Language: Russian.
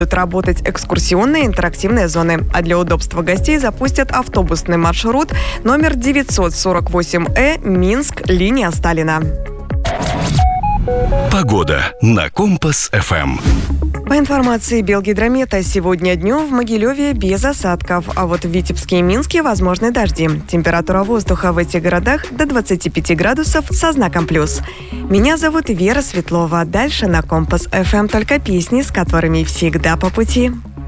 Будут работать экскурсионные интерактивные зоны, а для удобства гостей запустят автобусный маршрут номер 948 Минск, линия Сталина. Погода на Компас-ФМ. По информации Белгидромета, сегодня днем в Могилеве без осадков, а вот в Витебске и Минске возможны дожди. Температура воздуха в этих городах до 25 градусов со знаком плюс. Меня зовут Вера Светлова. Дальше на Компас-ФМ только песни, с которыми всегда по пути.